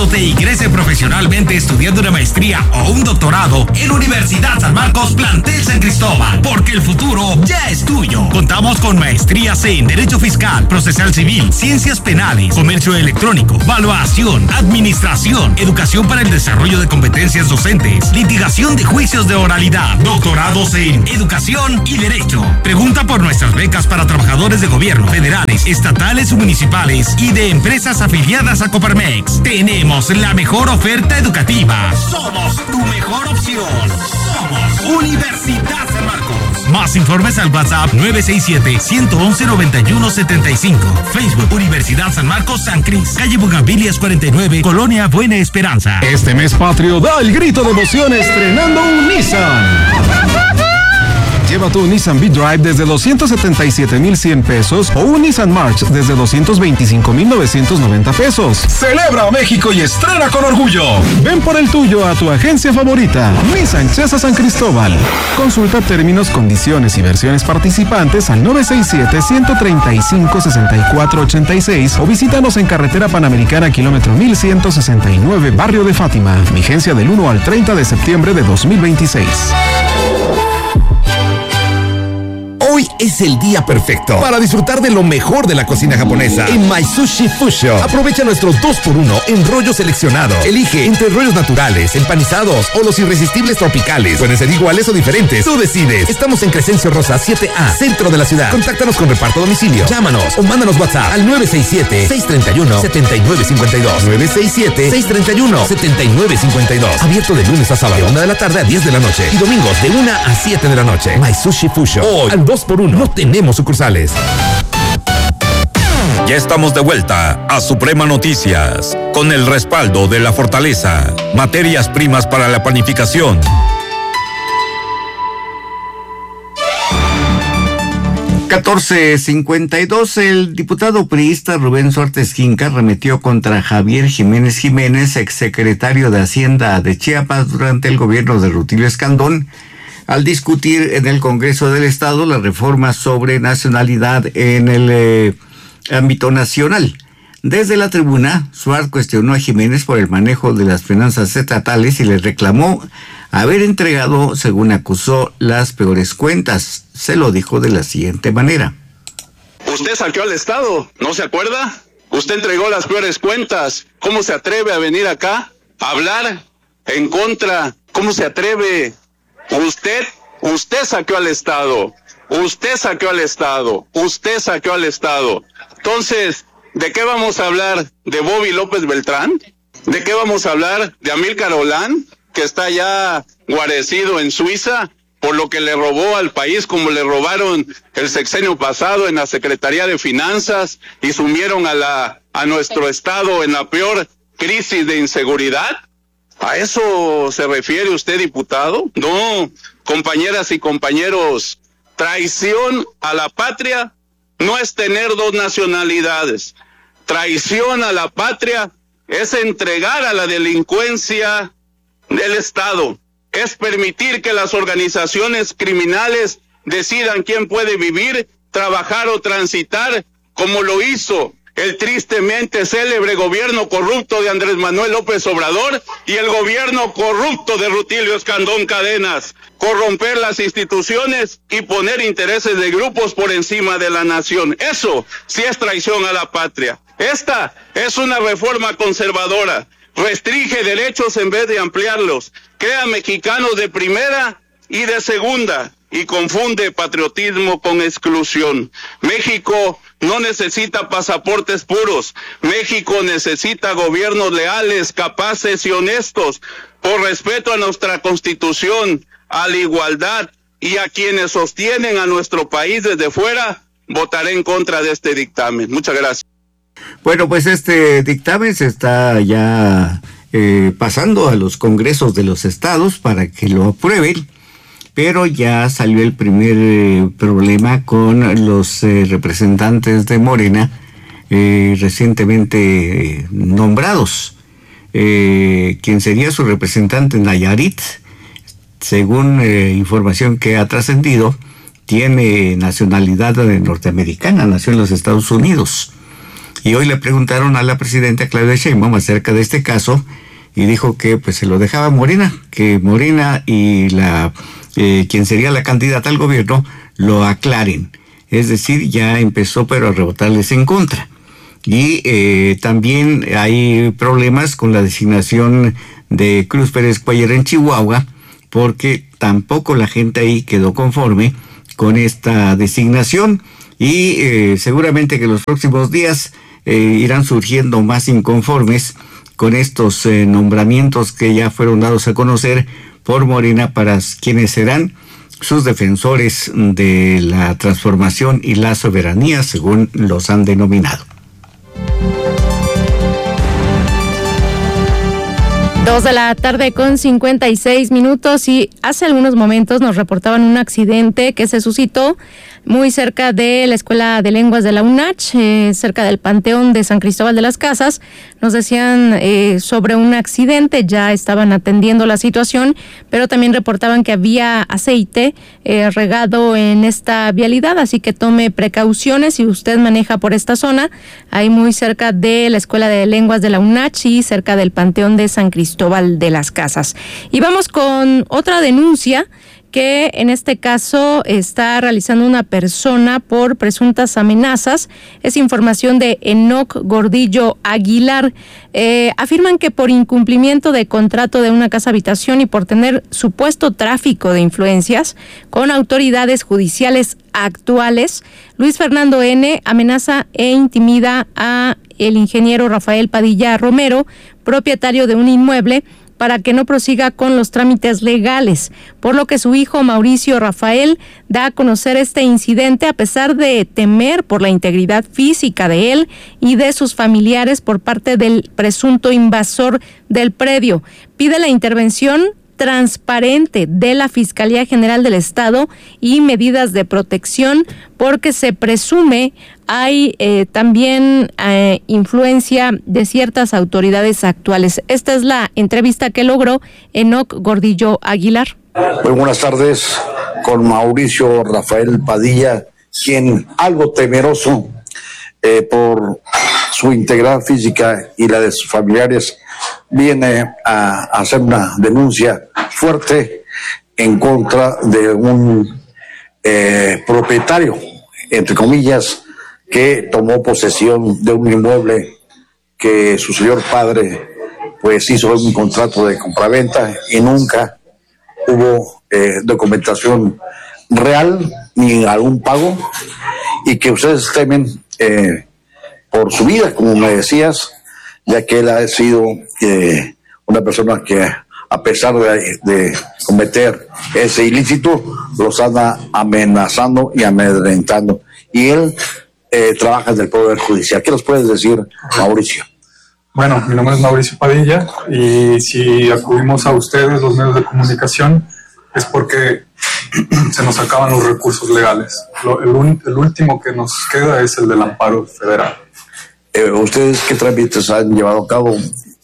Gradúate y crece profesionalmente estudiando una maestría o un doctorado en Universidad San Marcos, Plantel San Cristóbal, porque el futuro ya es tuyo. Contamos con maestrías en Derecho Fiscal, Procesal Civil, Ciencias Penales, Comercio Electrónico, Evaluación, Administración, Educación para el Desarrollo de Competencias Docentes, Litigación de Juicios de Oralidad, doctorados en Educación y Derecho. Pregunta por nuestras becas para trabajadores de gobierno, federales, estatales o municipales y de empresas afiliadas a Coparmex. Tenemos la mejor oferta educativa. Somos tu mejor opción. Somos Universidad San Marcos. Más informes al WhatsApp 967-111-9175. Facebook Universidad San Marcos San Cris. Calle Bugambilias 49, Colonia Buena Esperanza. Este mes patrio da el grito de emoción estrenando un Nissan. Lleva tu Nissan V-Drive desde 277,100 pesos o un Nissan March desde 225,990 pesos. Celebra México y estrena con orgullo. Ven por el tuyo a tu agencia favorita, Nissan Chesa San Cristóbal. Consulta términos, condiciones y versiones participantes al 967-135-6486 o visítanos en Carretera Panamericana, kilómetro 1169, Barrio de Fátima. Vigencia del 1 al 30 de septiembre de 2026. Hoy es el día perfecto para disfrutar de lo mejor de la cocina japonesa en My Sushi Fusion. Aprovecha nuestros 2x1 en rollo seleccionado. Elige entre rollos naturales, empanizados o los irresistibles tropicales. Pueden ser iguales o diferentes. Tú decides. Estamos en Crescencio Rosa 7A, centro de la ciudad. Contáctanos con reparto a domicilio. Llámanos o mándanos WhatsApp al 967-631-7952. 967-631-7952. Abierto de lunes a sábado, de 1 de la tarde a 10 de la noche y domingos de 1 a 7 de la noche. My Sushi Fusion. Hoy al 2x1 no tenemos sucursales. Ya estamos de vuelta a Suprema Noticias con el respaldo de La Fortaleza, materias primas para la panificación. (14:52). El diputado priista Rubén Suárez Jinca arremetió contra Javier Jiménez Jiménez, exsecretario de Hacienda de Chiapas durante el gobierno de Rutilio Escandón, al discutir en el Congreso del Estado la reforma sobre nacionalidad en el ámbito nacional. Desde la tribuna, Suárez cuestionó a Jiménez por el manejo de las finanzas estatales y le reclamó haber entregado, según acusó, las peores cuentas. Se lo dijo de la siguiente manera. Usted saqueó al Estado, ¿no se acuerda? Usted entregó las peores cuentas. ¿Cómo se atreve a venir acá a hablar en contra? ¿Cómo se atreve? Usted saqueó al Estado. Usted saqueó al Estado. Usted saqueó al Estado. Entonces, ¿de qué vamos a hablar? ¿De Bobby López Beltrán? ¿De qué vamos a hablar? ¿De Amílcar Olán, que está ya guarecido en Suiza por lo que le robó al país, como le robaron el sexenio pasado en la Secretaría de Finanzas y sumieron a nuestro Estado en la peor crisis de inseguridad? ¿A eso se refiere usted, diputado? No, compañeras y compañeros, traición a la patria no es tener dos nacionalidades. Traición a la patria es entregar a la delincuencia del Estado. Es permitir que las organizaciones criminales decidan quién puede vivir, trabajar o transitar, como lo hizo el tristemente célebre gobierno corrupto de Andrés Manuel López Obrador y el gobierno corrupto de Rutilio Escandón Cadenas. Corromper las instituciones y poner intereses de grupos por encima de la nación. Eso sí es traición a la patria. Esta es una reforma conservadora. Restringe derechos en vez de ampliarlos. Crea mexicanos de primera y de segunda. Y confunde patriotismo con exclusión. México no necesita pasaportes puros. México necesita gobiernos leales, capaces y honestos, por respeto a nuestra Constitución, a la igualdad y a quienes sostienen a nuestro país desde fuera. Votaré en contra de este dictamen. Muchas gracias. Bueno, pues este dictamen se está ya pasando a los congresos de los estados para que lo aprueben. Pero ya salió el primer problema con los representantes de Morena recientemente nombrados. Quien sería su representante en Nayarit, según información que ha trascendido, tiene nacionalidad norteamericana, nació en los Estados Unidos. Y hoy le preguntaron a la presidenta Claudia Sheinbaum acerca de este caso y dijo que pues se lo dejaba Morena, que Morena y quien sería la candidata al gobierno lo aclaren. Es decir, ya empezó pero a rebotarles en contra. Y también hay problemas con la designación de Cruz Pérez Cuéllar en Chihuahua, porque tampoco la gente ahí quedó conforme con esta designación y seguramente que los próximos días irán surgiendo más inconformes con estos nombramientos que ya fueron dados a conocer por Morena para quienes serán sus defensores de la transformación y la soberanía, según los han denominado. 2:56 p.m. y hace algunos momentos nos reportaban un accidente que se suscitó muy cerca de la Escuela de Lenguas de la UNACH, cerca del Panteón de San Cristóbal de las Casas. Nos decían sobre un accidente, ya estaban atendiendo la situación, pero también reportaban que había aceite regado en esta vialidad, así que tome precauciones si usted maneja por esta zona, ahí muy cerca de la Escuela de Lenguas de la UNACH y cerca del Panteón de San Cristóbal de las Casas. Y vamos con otra denuncia que en este caso está realizando una persona por presuntas amenazas. Es información de Enoc Gordillo Aguilar. Afirman que por incumplimiento de contrato de una casa habitación y por tener supuesto tráfico de influencias con autoridades judiciales actuales, Luis Fernando N. amenaza e intimida a el ingeniero Rafael Padilla Romero, propietario de un inmueble, para que no prosiga con los trámites legales, por lo que su hijo Mauricio Rafael da a conocer este incidente a pesar de temer por la integridad física de él y de sus familiares por parte del presunto invasor del predio. Pide la intervención transparente de la Fiscalía General del Estado y medidas de protección porque se presume hay también influencia de ciertas autoridades actuales. Esta es la entrevista que logró Enoc Gordillo Aguilar. Muy buenas tardes, con Mauricio Rafael Padilla, quien algo temeroso por su integridad física y la de sus familiares viene a hacer una denuncia fuerte en contra de un propietario, entre comillas, que tomó posesión de un inmueble que su señor padre pues hizo un contrato de compraventa y nunca hubo documentación real ni algún pago, y que ustedes temen por su vida, como me decías, ya que él ha sido una persona que a pesar de cometer ese ilícito, los anda amenazando y amedrentando. Y él trabaja en el Poder Judicial. ¿Qué nos puedes decir, Mauricio? Bueno, mi nombre es Mauricio Padilla y si acudimos a ustedes, los medios de comunicación, es porque se nos acaban los recursos legales. El último que nos queda es el del amparo federal. ¿Ustedes qué trámites han llevado a cabo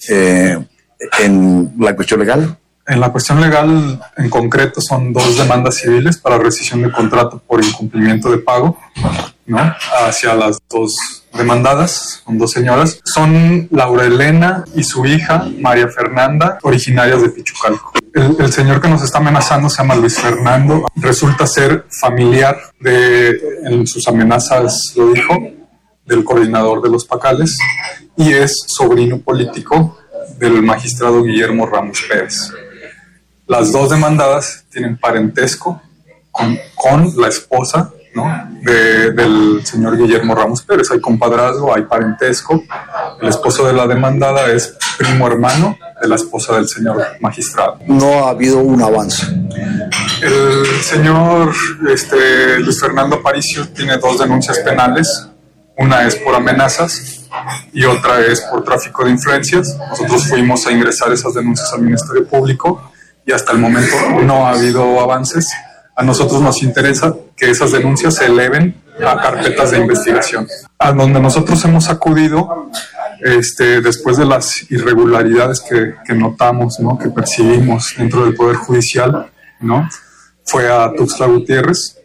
en la cuestión legal? En la cuestión legal, en concreto, son 2 demandas civiles para rescisión de contrato por incumplimiento de pago, ¿no? Hacia las 2 demandadas, son 2 señoras. Son Laura Elena y su hija, María Fernanda, originarias de Pichucalco. El señor que nos está amenazando se llama Luis Fernando. Resulta ser familiar en sus amenazas lo dijo, del coordinador de los Pacales, y es sobrino político del magistrado Guillermo Ramos Pérez. Las 2 demandadas tienen parentesco con la esposa, ¿no?, del señor Guillermo Ramos Pérez. Hay compadrazgo, hay parentesco. El esposo de la demandada es primo hermano de la esposa del señor magistrado. No ha habido un avance. El señor Luis Fernando Aparicio tiene 2 denuncias penales. Una es por amenazas y otra es por tráfico de influencias. Nosotros fuimos a ingresar esas denuncias al Ministerio Público y hasta el momento no ha habido avances. A nosotros nos interesa que esas denuncias se eleven a carpetas de investigación. A donde nosotros hemos acudido después de las irregularidades que notamos, ¿no?, que percibimos dentro del Poder Judicial, ¿no?, fue a Tuxtla Gutiérrez,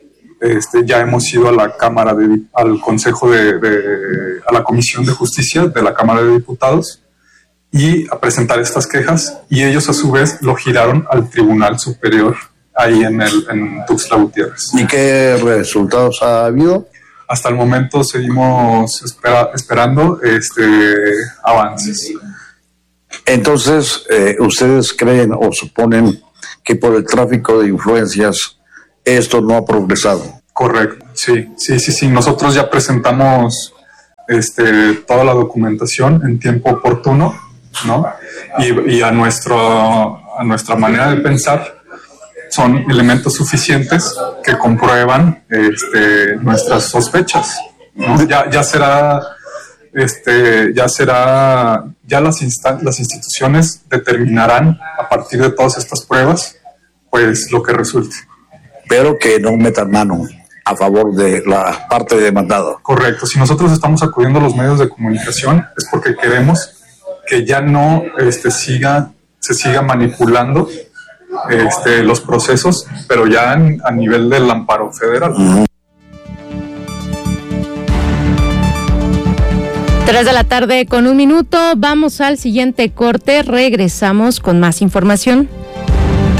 ya hemos ido a la Cámara al Consejo a la Comisión de Justicia de la Cámara de Diputados y a presentar estas quejas, y ellos a su vez lo giraron al Tribunal Superior ahí en Tuxtla Gutiérrez. ¿Y qué resultados ha habido? Hasta el momento seguimos esperando avances. Entonces, ¿ustedes creen o suponen que por el tráfico de influencias esto no ha progresado? Correcto, sí. Nosotros ya presentamos toda la documentación en tiempo oportuno, ¿no? Y a nuestra manera de pensar son elementos suficientes que comprueban nuestras sospechas, ¿no? Ya las instituciones determinarán a partir de todas estas pruebas, pues lo que resulte. Pero que no metan mano a favor de la parte demandada. Correcto. Si nosotros estamos acudiendo a los medios de comunicación es porque queremos que ya no se siga manipulando los procesos, pero ya a nivel del amparo federal. 3:01 p.m. Vamos al siguiente corte. Regresamos con más información.